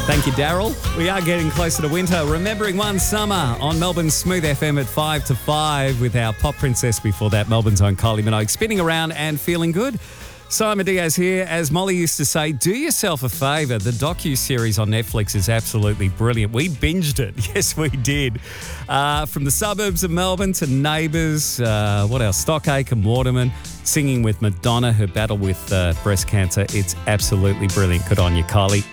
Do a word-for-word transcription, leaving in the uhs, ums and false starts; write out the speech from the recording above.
Thank you, Daryl. We are getting closer to winter. Remembering one summer on Melbourne's Smooth F M at five to five with our pop princess before that, Melbourne's own Kylie Minogue, spinning around and feeling good. Simon Diaz here. As Molly used to say, do yourself a favour. The docu-series on Netflix is absolutely brilliant. We binged it. Yes, we did. Uh, from the suburbs of Melbourne to Neighbours, uh, what else? Stockacre and Waterman, singing with Madonna, her battle with uh, breast cancer. It's absolutely brilliant. Good on you, Kylie.